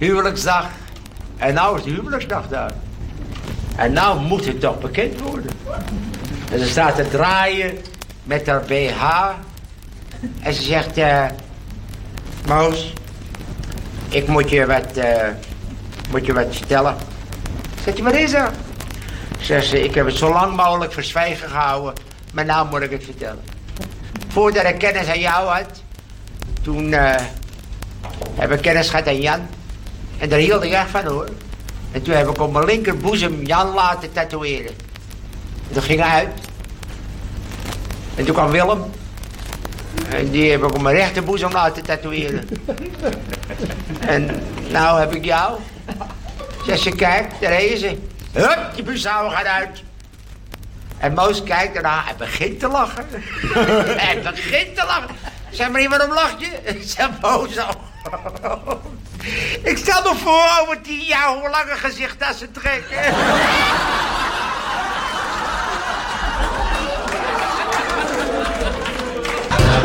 huwelijksdag. En nou is de huwelijksdag daar. En nou moet het toch bekend worden. En ze staat te draaien met haar BH. En ze zegt, Moos, ik moet je wat vertellen. Zegt hij, wat is er? Zegt ze, ik heb het zo lang mogelijk verzwijgen gehouden, maar nou moet ik het vertellen. Voordat ik kennis aan jou had, toen heb ik kennis gehad aan Jan. En daar hield ik echt van, hoor. En toen heb ik op mijn linkerboezem Jan laten tatoeëren. En toen ging hij uit. En toen kwam Willem. En die heb ik op mijn rechterboezem laten tatoeëren. En nou heb ik jou. Zeg ze, kijk, daar is ze. Hup, die bushouwer gaat uit. En Moos kijkt ernaar en begint te lachen. Hij begint te lachen. Zeg maar niet, waarom lach je? Zeg Moos zo. Ik stel me voor over 10 jaar hoe lang een gezicht dat ze trekken.